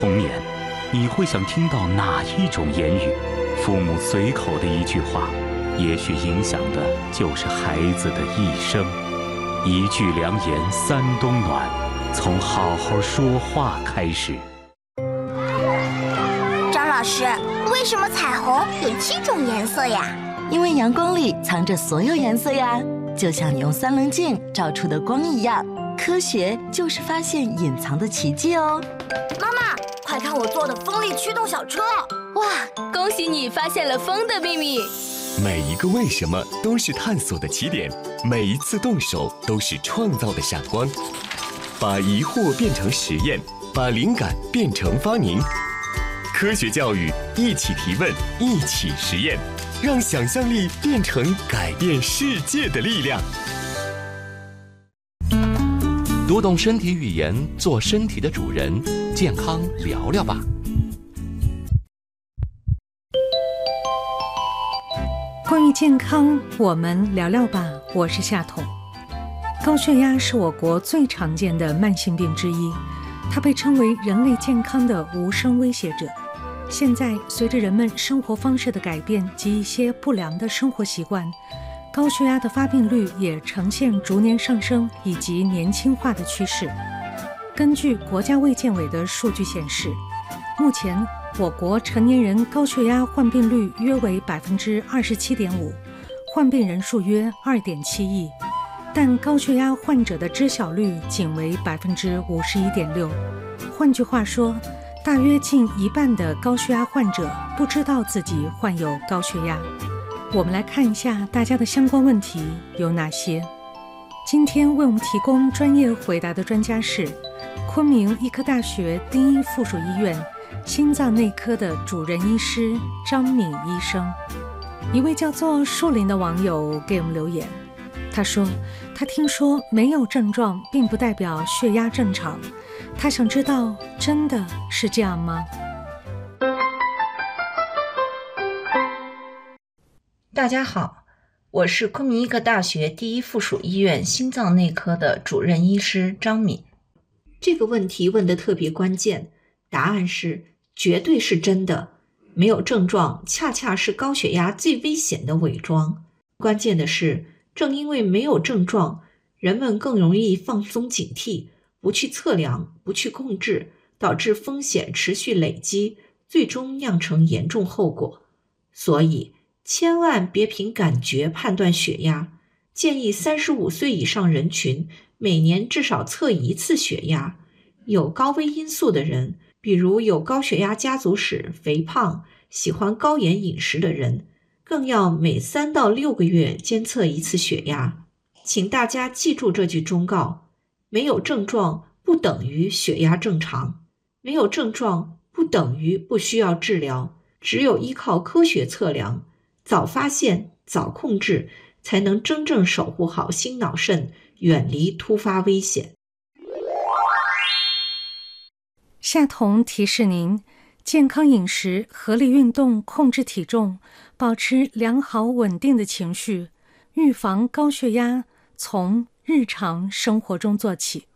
童年，你会想听到哪一种言语？父母随口的一句话，也许影响的就是孩子的一生。一句良言三冬暖，从好好说话开始。 张老师，为什么彩虹有7种颜色呀？ 因为阳光里藏着所有颜色呀，就像你用3棱镜照出的光一样。科学就是发现隐藏的奇迹哦。 妈妈，快看我做的风力驱动小车！ 哇，恭喜你发现了风的秘密。 每一个为什么都是探索的起点，每一次动手都是创造的闪光。把疑惑变成实验，把灵感变成发明。科学教育，一起提问，一起实验，让想象力变成改变世界的力量。 读懂身体语言，做身体的主人，健康聊聊吧。 关于健康，我们聊聊吧。我是夏彤。高血压是我国最常见的慢性病之一，它被称为人类健康的无声威胁者。现在，随着人们生活方式的改变及一些不良的生活习惯，高血压的发病率也呈现逐年上升以及年轻化的趋势。根据国家卫健委的数据显示，目前我国成年人高血压患病率约为 27.5%， 患病人数约 2.7亿，但高血压患者的知晓率仅为 51.6%。 换句话说，大约近一半的高血压患者不知道自己患有高血压。我们来看一下大家的相关问题有哪些。今天为我们提供专业回答的专家是昆明医科大学第一附属医院心脏内科的主任医师张敏医生。一位叫做树林的网友给我们留言，他说他听说没有症状并不代表血压正常，他想知道真的是这样吗？ 大家好，我是昆明医科大学第一附属医院心脏内科的主任医师张敏。这个问题问得特别关键，答案是绝对是真的。没有症状恰恰是高血压最危险的伪装。关键的是，正因为没有症状，人们更容易放松警惕，不去测量，不去控制，导致风险持续累积，最终酿成严重后果。所以千万别凭感觉判断血压，建议35岁以上人群每年至少测1次血压。有高危因素的人，比如有高血压家族史、肥胖、喜欢高盐饮食的人，更要每3到6个月监测1次血压。请大家记住这句忠告：没有症状不等于血压正常，没有症状不等于不需要治疗，只有依靠科学测量，早发现、早控制，才能真正守护好心脑肾，远离突发危险。 夏彤提示您，健康饮食、合理运动、控制体重，保持良好稳定的情绪，预防高血压，从日常生活中做起。